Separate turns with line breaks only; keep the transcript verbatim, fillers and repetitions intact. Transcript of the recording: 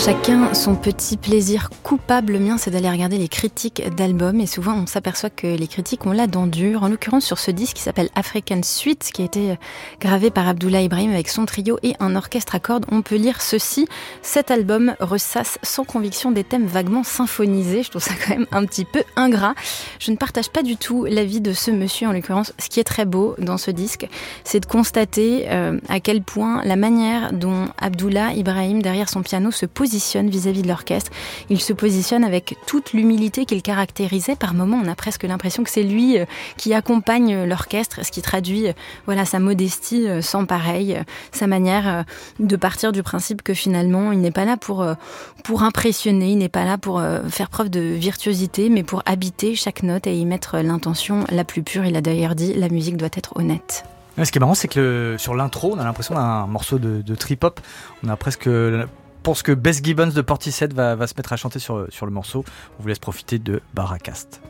Chacun son petit plaisir coupable. Le mien, c'est d'aller regarder les critiques d'albums. Et souvent, on s'aperçoit que les critiques ont la dent dure. En l'occurrence, sur ce disque qui s'appelle African Suite, qui a été gravé par Abdoulaye Ibrahim avec son trio et un orchestre à cordes, on peut lire ceci. Cet album ressasse sans conviction des thèmes vaguement symphonisés. Je trouve ça quand même un petit peu ingrat. Je ne partage pas du tout l'avis de ce monsieur, en l'occurrence. Ce qui est très beau dans ce disque, c'est de constater euh, à quel point la manière dont Abdoulaye Ibrahim, derrière son piano, se positionne vis-à-vis de l'orchestre. Il se positionne avec toute l'humilité qu'il caractérisait. Par moments, on a presque l'impression que c'est lui qui accompagne l'orchestre, ce qui traduit voilà, sa modestie sans pareil, sa manière de partir du principe que finalement, il n'est pas là pour, pour impressionner, il n'est pas là pour faire preuve de virtuosité, mais pour habiter chaque note et y mettre l'intention la plus pure. Il a d'ailleurs dit, la musique doit être honnête.
Ouais, ce qui est marrant, c'est que le, sur l'intro, on a l'impression d'un morceau de, de trip-hop. On a presque... Je pense que Bess Gibbons de Portishead va, va se mettre à chanter sur, sur le morceau. On vous laisse profiter de Baracast.